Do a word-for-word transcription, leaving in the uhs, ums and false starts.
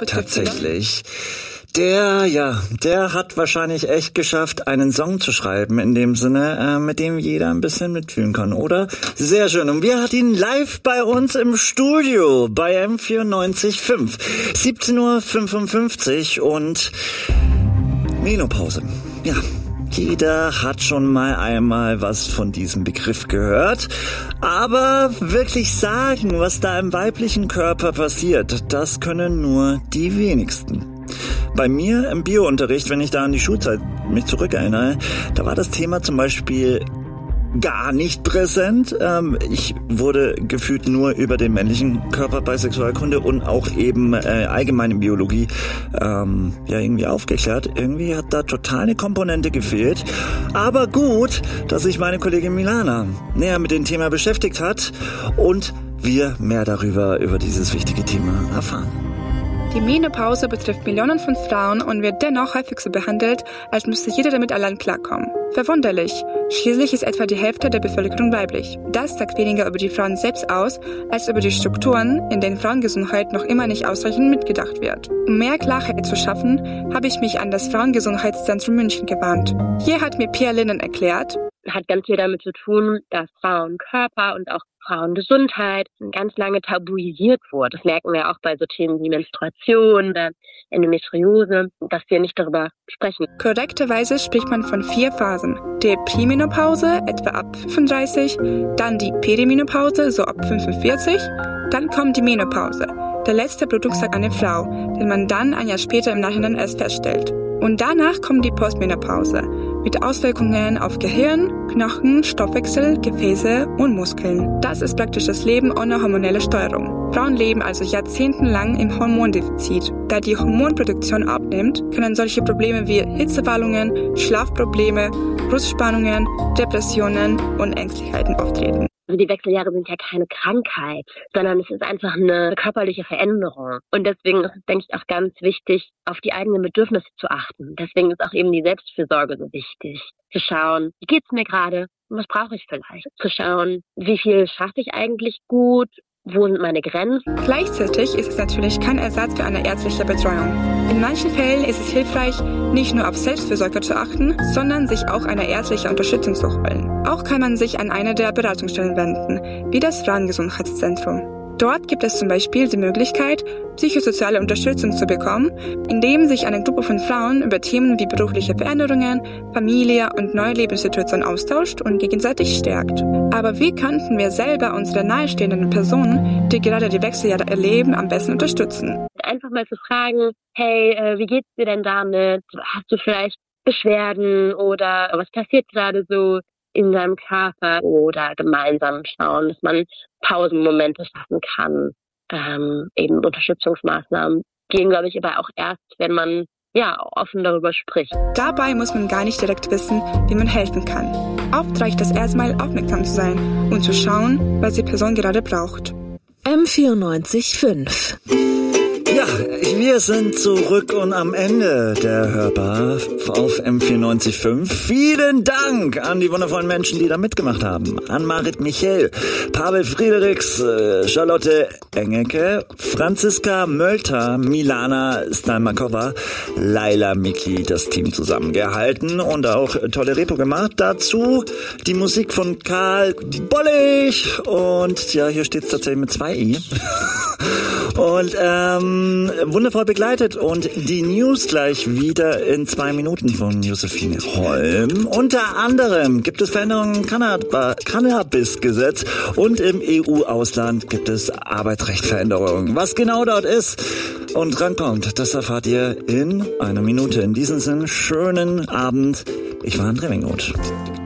tatsächlich. Der, ja, der hat wahrscheinlich echt geschafft, einen Song zu schreiben, in dem Sinne, äh, mit dem jeder ein bisschen mitfühlen kann, oder? Sehr schön. Und wir hatten ihn live bei uns im Studio bei M vierundneunzig Komma fünf. siebzehn Uhr fünfundfünfzig und Menopause. Ja. Jeder hat schon mal einmal was von diesem Begriff gehört, aber wirklich sagen, was da im weiblichen Körper passiert, das können nur die wenigsten. Bei mir im Biounterricht, wenn ich da an die Schulzeit mich zurückerinnere, da war das Thema zum Beispiel gar nicht präsent. Ähm, ich wurde gefühlt nur über den männlichen Körper bei Sexualkunde und auch eben äh, allgemeine Biologie ähm, ja irgendwie aufgeklärt. Irgendwie hat da total eine Komponente gefehlt. Aber gut, dass sich meine Kollegin Milana näher mit dem Thema beschäftigt hat und wir mehr darüber, über dieses wichtige Thema erfahren. Die Menopause betrifft Millionen von Frauen und wird dennoch häufig so behandelt, als müsste jeder damit allein klarkommen. Verwunderlich. Schließlich ist etwa die Hälfte der Bevölkerung weiblich. Das sagt weniger über die Frauen selbst aus, als über die Strukturen, in denen Frauengesundheit noch immer nicht ausreichend mitgedacht wird. Um mehr Klarheit zu schaffen, habe ich mich an das Frauengesundheitszentrum München gewandt. Hier hat mir Pia Linden erklärt, hat ganz viel damit zu tun, dass Frauenkörper und auch Frauengesundheit ganz lange tabuisiert wurde. Das merken wir auch bei so Themen wie Menstruation oder Endometriose, dass wir nicht darüber sprechen. Korrekterweise spricht man von vier Phasen. Die Prämenopause, etwa ab fünfunddreißig, dann die Perimenopause, so ab fünfundvierzig, dann kommt die Menopause, der letzte Blutungstag einer Frau, den man dann ein Jahr später im Nachhinein erst feststellt. Und danach kommt die Postmenopause mit Auswirkungen auf Gehirn, Knochen, Stoffwechsel, Gefäße und Muskeln. Das ist praktisch das Leben ohne hormonelle Steuerung. Frauen leben also jahrzehntelang im Hormondefizit. Da die Hormonproduktion abnimmt, können solche Probleme wie Hitzewallungen, Schlafprobleme, Brustspannungen, Depressionen und Ängstlichkeiten auftreten. Also die Wechseljahre sind ja keine Krankheit, sondern es ist einfach eine körperliche Veränderung. Und deswegen ist es, denke ich, auch ganz wichtig, auf die eigenen Bedürfnisse zu achten. Deswegen ist auch eben die Selbstfürsorge so wichtig. Zu schauen, wie geht's mir gerade? Was brauche ich vielleicht? Zu schauen, wie viel schaffe ich eigentlich gut? Wo sind meine Grenzen? Gleichzeitig ist es natürlich kein Ersatz für eine ärztliche Betreuung. In manchen Fällen ist es hilfreich, nicht nur auf Selbstfürsorge zu achten, sondern sich auch eine ärztliche Unterstützung zu holen. Auch kann man sich an eine der Beratungsstellen wenden, wie das Frauengesundheitszentrum. Dort gibt es zum Beispiel die Möglichkeit, psychosoziale Unterstützung zu bekommen, indem sich eine Gruppe von Frauen über Themen wie berufliche Veränderungen, Familie und neue Lebenssituationen austauscht und gegenseitig stärkt. Aber wie könnten wir selber unsere nahestehenden Personen, die gerade die Wechseljahre erleben, am besten unterstützen? Einfach mal zu fragen, hey, äh, wie geht's dir denn damit? Hast du vielleicht Beschwerden oder was passiert gerade so in seinem Körper, oder gemeinsam schauen, dass man Pausenmomente schaffen kann. Ähm, eben Unterstützungsmaßnahmen gehen, glaube ich, aber auch erst, wenn man ja offen darüber spricht. Dabei muss man gar nicht direkt wissen, wie man helfen kann. Oft reicht es erstmal, aufmerksam zu sein und zu schauen, was die Person gerade braucht. M vierundneunzig Komma fünf. Ja, wir sind zurück und am Ende der Hörbar auf M vierundneunzig Komma fünf. Vielen Dank an die wundervollen Menschen, die da mitgemacht haben. An Marit Michel, Pavel Friedrichs, Charlotte Engelke, Franziska Mölter, Milana Stalmakova, Laila Miki, das Team zusammengehalten und auch tolle Repo gemacht. Dazu die Musik von Karl Bollig und ja, hier steht es tatsächlich mit zwei I. Und ähm, wundervoll begleitet und die News gleich wieder in zwei Minuten von Josephine Holm. Unter anderem gibt es Veränderungen im Cannabis-Gesetz und im E U-Ausland gibt es Arbeitsrechtveränderungen. Was genau dort ist und drankommt, das erfahrt ihr in einer Minute. In diesem Sinne, schönen Abend. Ich war André Wingold.